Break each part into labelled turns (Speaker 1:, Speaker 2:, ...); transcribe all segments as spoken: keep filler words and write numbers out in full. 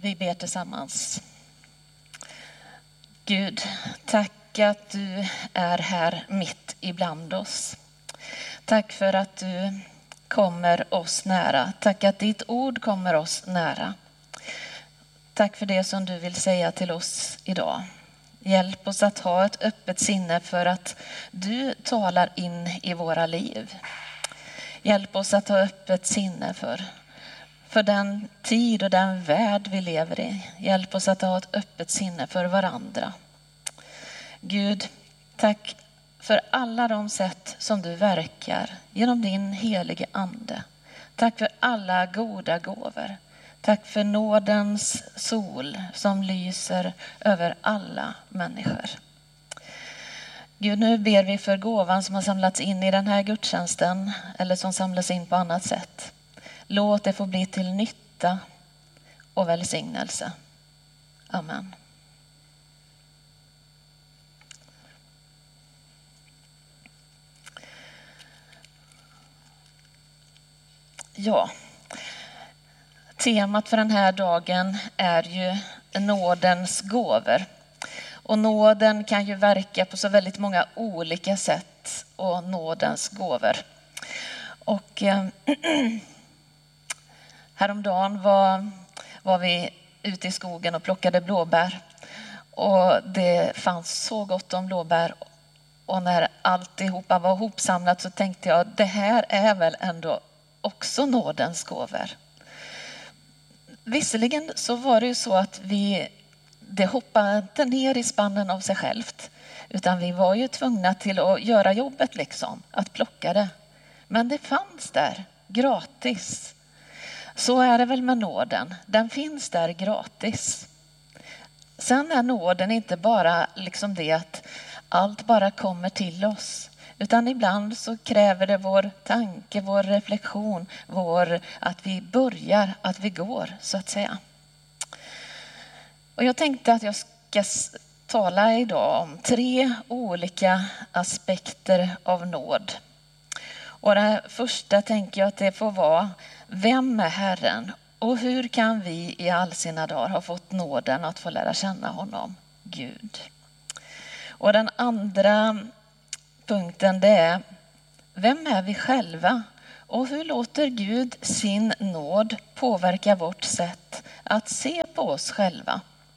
Speaker 1: Vi ber tillsammans. Gud, tack att du är här mitt ibland oss. Tack för att du kommer oss nära. Tack att ditt ord kommer oss nära. Tack för det som du vill säga till oss idag. Hjälp oss att ha ett öppet sinne för att du talar in i våra liv. Hjälp oss att ha öppet sinne för, för den tid och den värld vi lever i. Hjälp oss att ha ett öppet sinne för varandra. Gud, tack för alla de sätt som du verkar genom din helige ande. Tack för alla goda gåvor. Tack för nådens sol som lyser över alla människor. Gud, nu ber vi för gåvan som har samlats in i den här gudstjänsten eller som samlas in på annat sätt. Låt det få bli till nytta och välsignelse. Amen. Ja, temat för den här dagen är ju nådens gåvor. Och nåden kan ju verka på så väldigt många olika sätt och nådens gåvor. Och eh, häromdagen var, var vi ute i skogen och plockade blåbär. Och det fanns så gott om blåbär. Och när alltihopa var hopsamlat så tänkte jag, det här är väl ändå också nådens gåvor. Visserligen så var det ju så att vi, det hoppade inte ner i spannen av sig självt. Utan vi var ju tvungna till att göra jobbet liksom, att plocka det. Men det fanns där, gratis. Så är det väl med nåden, den finns där gratis. Sen är nåden inte bara liksom det att allt bara kommer till oss. Utan ibland så kräver det vår tanke, vår reflektion, vår, att vi börjar, att vi går så att säga. Och jag tänkte att jag ska tala idag om tre olika aspekter av nåd. Och det första tänker jag att det får vara, vem är Herren? Och hur kan vi i all sina dagar ha fått nåden att få lära känna honom, Gud? Och den andra punkten det är, vem är vi själva? Och hur låter Gud sin nåd påverka vårt sätt att se på oss själva?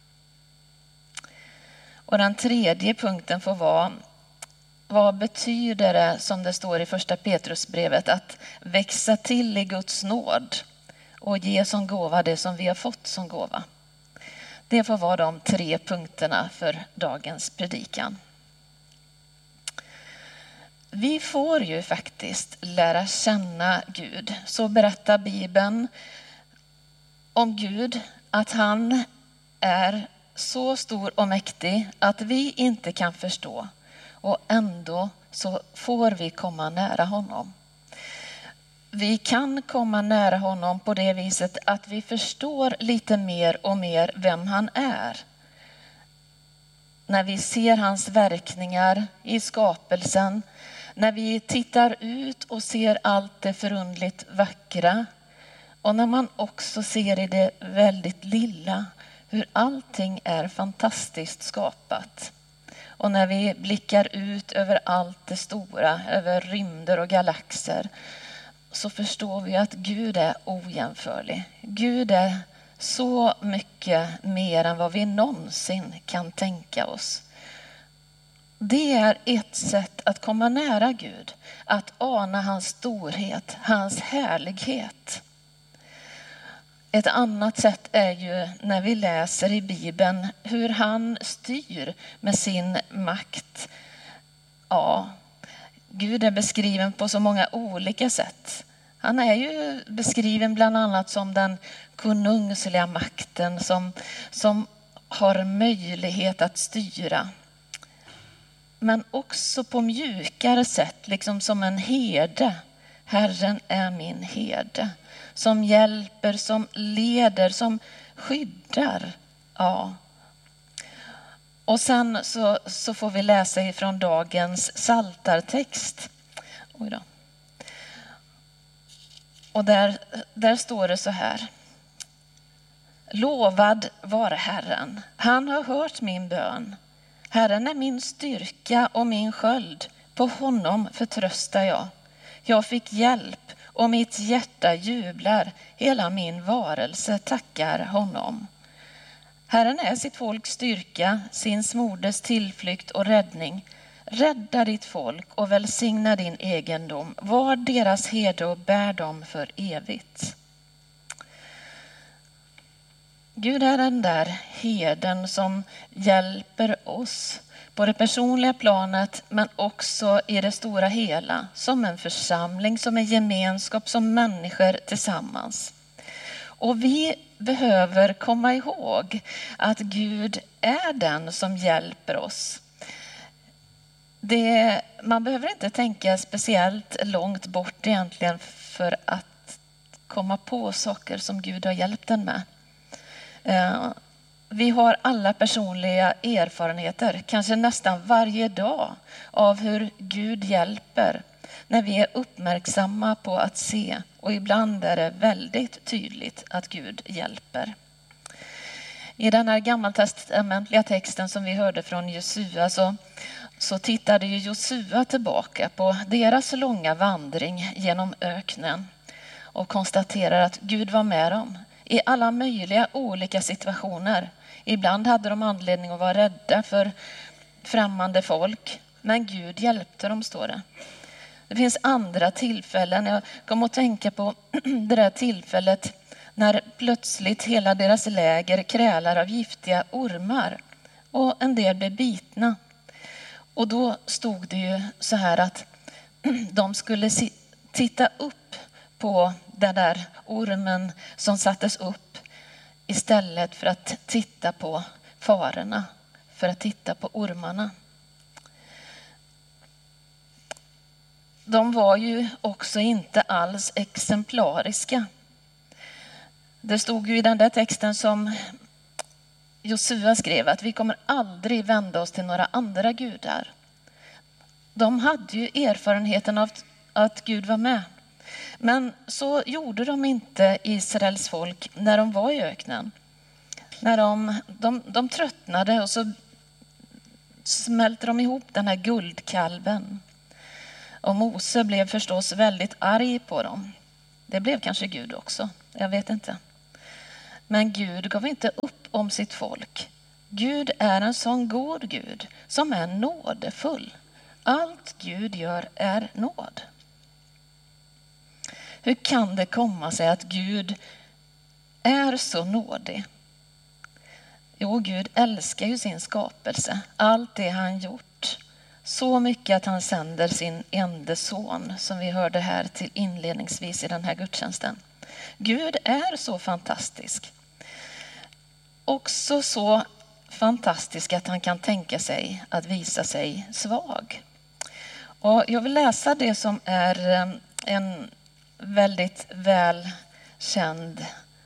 Speaker 1: Och den tredje punkten får vara, vad betyder det som det står i första Petrusbrevet att växa till i Guds nåd och ge som gåva det som vi har fått som gåva? Det får vara de tre punkterna för dagens predikan. Vi får ju faktiskt lära känna Gud. Så berättar Bibeln om Gud att han är så stor och mäktig att vi inte kan förstå. Och ändå så får vi komma nära honom. Vi kan komma nära honom på det viset att vi förstår lite mer och mer vem han är. När vi ser hans verkningar i skapelsen, när vi tittar ut och ser allt det förundligt vackra och när man också ser i det väldigt lilla hur allting är fantastiskt skapat. Och när vi blickar ut över allt det stora, över rymder och galaxer, så förstår vi att Gud är ojämförlig. Gud är så mycket mer än vad vi någonsin kan tänka oss. Det är ett sätt att komma nära Gud, att ana hans storhet, hans härlighet. Ett annat sätt är ju när vi läser i Bibeln hur han styr med sin makt. Ja, Gud är beskriven på så många olika sätt. Han är ju beskriven bland annat som den konungsliga makten som, som har möjlighet att styra. Men också på mjukare sätt, liksom som en herde. Herren är min herde. Som hjälper, som leder, som skyddar. Ja. Och sen så, så får vi läsa ifrån dagens psaltartext. Oj då. Och där, där står det så här. Lovad vare Herren. Han har hört min bön. Herren är min styrka och min sköld. På honom förtröstar jag. Jag fick hjälp och mitt hjärta jublar. Hela min varelse tackar honom. Herren är sitt folks styrka, sin smordes tillflykt och räddning. Rädda ditt folk och välsigna din egendom. Var deras herde och bär dem för evigt. Gud är den där herden som hjälper oss på det personliga planet men också i det stora hela. Som en församling, som en gemenskap, som människor tillsammans. Och vi behöver komma ihåg att Gud är den som hjälper oss. Det, man behöver inte tänka speciellt långt bort egentligen för att komma på saker som Gud har hjälpt en med. Vi har alla personliga erfarenheter, kanske nästan varje dag, av hur Gud hjälper när vi är uppmärksamma på att se. Och ibland är det väldigt tydligt att Gud hjälper. I den här gammaltestamentliga texten som vi hörde från Josua så, så tittade ju Josua tillbaka på deras långa vandring genom öknen och konstaterar att Gud var med dem i alla möjliga olika situationer. Ibland hade de anledning att vara rädda för främmande folk, men Gud hjälpte dem, står det. Det finns andra tillfällen. Jag kom att tänka på det där tillfället när plötsligt hela deras läger krälar av giftiga ormar och en del blev bitna. Och då stod det ju så här att de skulle titta upp på den där ormen som sattes upp istället för att titta på farorna, för att titta på ormarna. De var ju också inte alls exemplariska. Det stod ju i den där texten som Josua skrev att vi kommer aldrig vända oss till några andra gudar. De hade ju erfarenheten av att Gud var med. Men så gjorde de inte Israels folk när de var i öknen. När de, de, de tröttnade och så smälte de ihop den här guldkalven. Och Mose blev förstås väldigt arg på dem. Det blev kanske Gud också, jag vet inte. Men Gud gav inte upp om sitt folk. Gud är en sån god Gud som är nådefull. Allt Gud gör är nåd. Hur kan det komma sig att Gud är så nådig? Jo, Gud älskar ju sin skapelse. Allt det han gjort. Så mycket att han sänder sin enda son, som vi hörde här till inledningsvis i den här gudstjänsten. Gud är så fantastisk. Också så fantastisk att han kan tänka sig att visa sig svag. Och jag vill läsa det som är en väldigt väl känd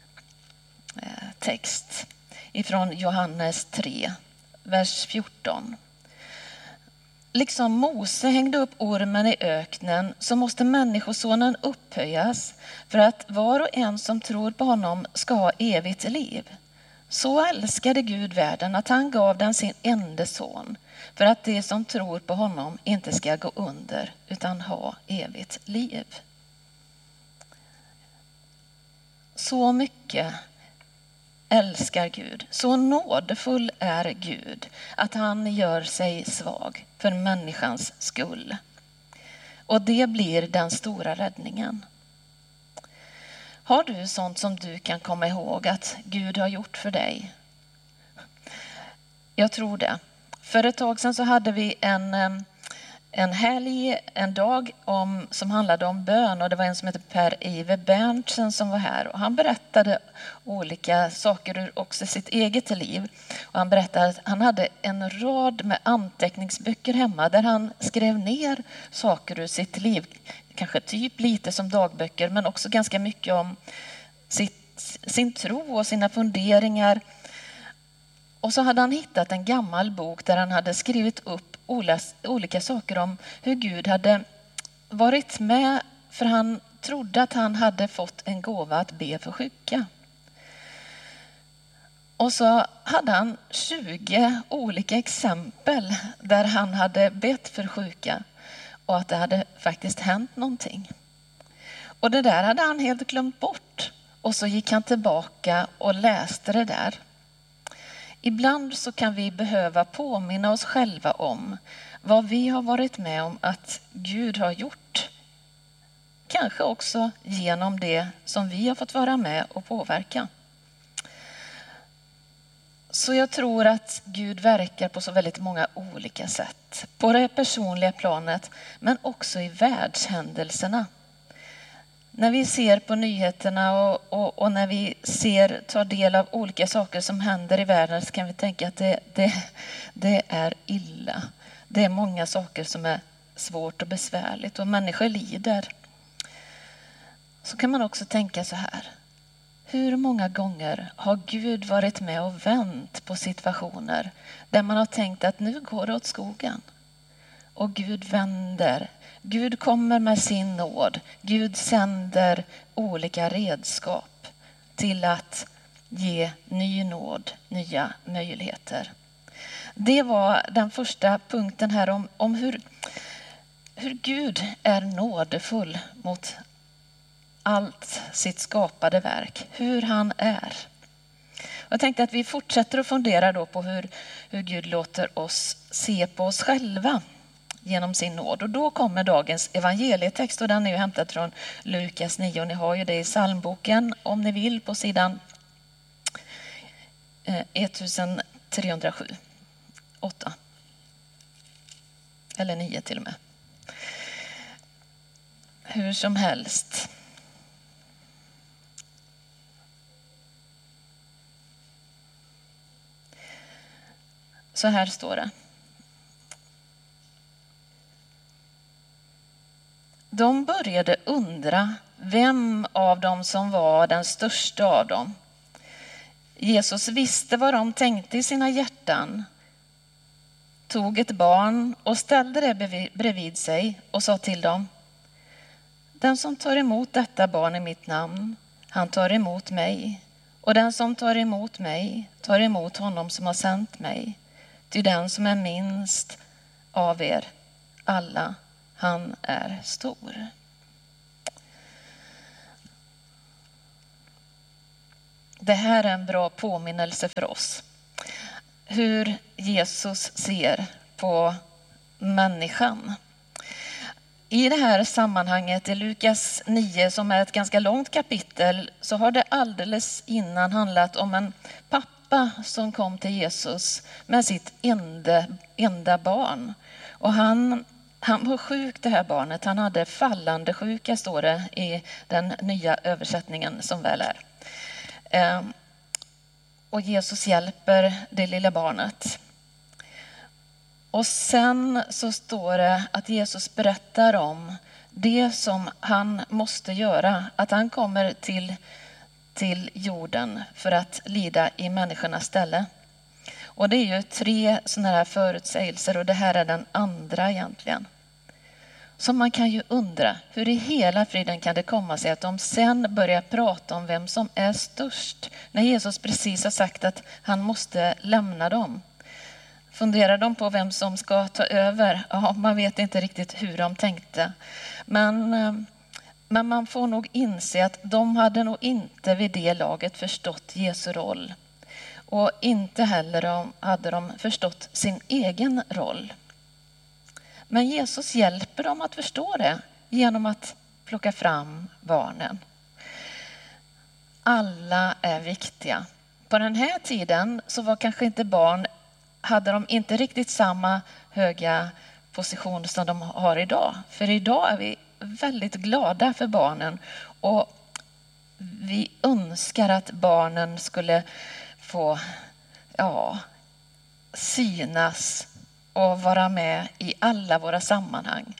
Speaker 1: text ifrån Johannes tre, vers fjorton. Liksom Mose hängde upp ormen i öknen så måste människosonen upphöjas för att var och en som tror på honom ska ha evigt liv. Så älskade Gud världen att han gav den sin enda son för att de som tror på honom inte ska gå under utan ha evigt liv. Så mycket älskar Gud. Så nådefull är Gud att han gör sig svag för människans skull. Och det blir den stora räddningen. Har du sånt som du kan komma ihåg att Gud har gjort för dig? Jag tror det. För ett tag sedan så hade vi en, en helg, en dag om, som handlade om bön. Och det var en som heter Per-Ive Berntsen som var här. Och han berättade olika saker ur också sitt eget liv. Och han berättade att han hade en rad med anteckningsböcker hemma där han skrev ner saker ur sitt liv. Kanske typ lite som dagböcker, men också ganska mycket om sitt, sin tro och sina funderingar. Och så hade han hittat en gammal bok där han hade skrivit upp olika saker om hur Gud hade varit med, för han trodde att han hade fått en gåva att be för sjuka. Och så hade han tjugo olika exempel där han hade bett för sjuka och att det hade faktiskt hänt någonting. Och det där hade han helt glömt bort. Och så gick han tillbaka och läste det där. Ibland så kan vi behöva påminna oss själva om vad vi har varit med om att Gud har gjort. Kanske också genom det som vi har fått vara med och påverka. Så jag tror att Gud verkar på så väldigt många olika sätt. På det personliga planet, men också i världshändelserna. När vi ser på nyheterna och, och, och när vi ser, tar del av olika saker som händer i världen, så kan vi tänka att det, det, det är illa. Det är många saker som är svårt och besvärligt och människor lider. Så kan man också tänka så här. Hur många gånger har Gud varit med och vänt på situationer där man har tänkt att nu går det åt skogen? Och Gud vänder. Gud kommer med sin nåd. Gud sänder olika redskap till att ge ny nåd, nya möjligheter. Det var den första punkten här om, om hur, hur Gud är nådefull mot allt sitt skapade verk. Hur han är. Jag tänkte att vi fortsätter att fundera då på hur, hur Gud låter oss se på oss själva genom sin nåd. Och då kommer dagens evangelietext, och den är ju hämtad från Lukas nio. Och ni har ju det i psalmboken om ni vill på sidan ettusentrehundrasju. åtta. Eller nio till och med. Hur som helst. Så här står det. De började undra vem av dem som var den största av dem. Jesus visste vad de tänkte i sina hjärtan, tog ett barn och ställde det bredvid sig och sa till dem: den som tar emot detta barn i mitt namn, han tar emot mig. Och den som tar emot mig tar emot honom som har sänt mig. Ty den som är minst av er alla, han är stor. Det här är en bra påminnelse för oss. Hur Jesus ser på människan. I det här sammanhanget i Lukas nio, som är ett ganska långt kapitel, så har det alldeles innan handlat om en pappa som kom till Jesus med sitt enda, enda barn. Och han, han var sjuk, det här barnet. Han hade fallande sjuka, står det i den nya översättningen som väl är. Ehm, och Jesus hjälper det lilla barnet. Och sen så står det att Jesus berättar om det som han måste göra. Att han kommer till, till jorden för att lida i människornas ställe. Och det är ju tre sådana här förutsägelser, och det här är den andra egentligen. Så man kan ju undra, hur i hela friden kan det komma sig att de sen börjar prata om vem som är störst, när Jesus precis har sagt att han måste lämna dem. Funderar de på vem som ska ta över? Ja, man vet inte riktigt hur de tänkte. Men, men man får nog inse att de hade nog inte vid det laget förstått Jesu roll. Och inte heller hade de förstått sin egen roll. Men Jesus hjälper dem att förstå det genom att plocka fram barnen. Alla är viktiga. På den här tiden så var kanske inte barn, hade de inte riktigt samma höga position som de har idag. För idag är vi väldigt glada för barnen, och vi önskar att barnen skulle få ja, synas och vara med i alla våra sammanhang.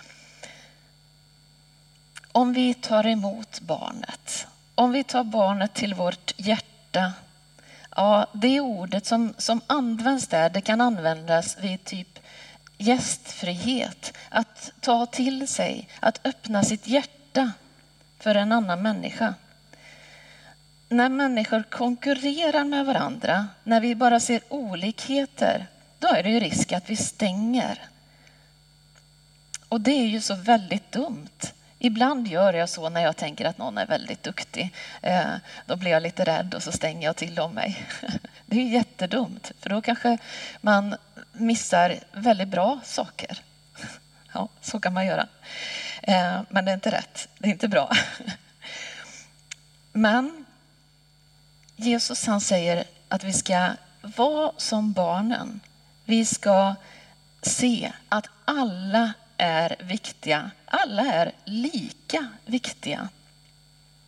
Speaker 1: Om vi tar emot barnet, om vi tar barnet till vårt hjärta, ja, det ordet som, som används där, det kan användas vid typ gästfrihet. Att ta till sig, att öppna sitt hjärta för en annan människa. när människor konkurrerar med varandra, när vi bara ser olikheter, då är det ju risk att vi stänger. Och det är ju så väldigt dumt. Ibland gör jag så när jag tänker att någon är väldigt duktig. Eh, då blir jag lite rädd och så stänger jag till om mig. Det är ju jättedumt, för då kanske man missar väldigt bra saker. Ja, så kan man göra. Eh, men det är inte rätt, det är inte bra. Men Jesus han säger att vi ska vara som barnen. Vi ska se att alla är viktiga. Alla är lika viktiga.